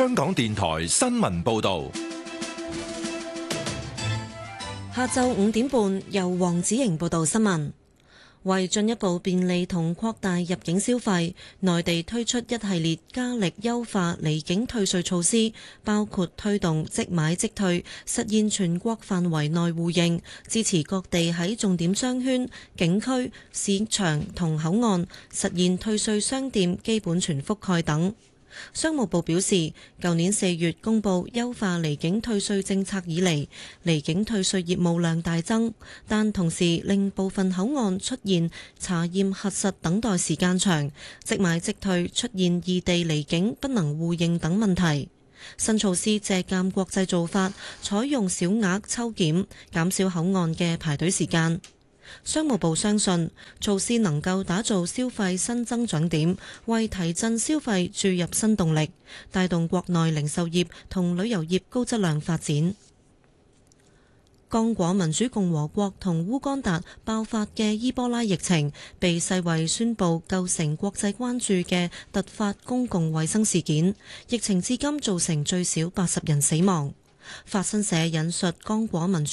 香港電台新聞報道。 下晝5點半，由黃子瑩報道新聞。為進一步便利同擴大入境消費，內地推出一系列加力優化離境退稅措施，包括推動即買即退，實現全國範圍內互認，支持各地喺重點商圈、景區、市場同口岸實現退稅商店基本全覆蓋等。商務部表示，舊年4月公布優化離境退稅政策以嚟，離境退稅業務量大增，但同時令部分口岸出現查驗核實等待時間長，即買即退出現異地離境不能互認等問題。新措施借鑑國際做法，採用小額抽檢，減少口岸嘅排隊時間。商務部相信措施能夠打造消費新增長點，為提振消費注入新動力，帶動國內零售業同旅遊業高質量發展。剛果民主共和國同烏干達爆發嘅伊波拉疫情，被世衛宣布構成國際關注嘅突發公共衛生事件，疫情至今造成最少80人死亡。法新社引述剛果民主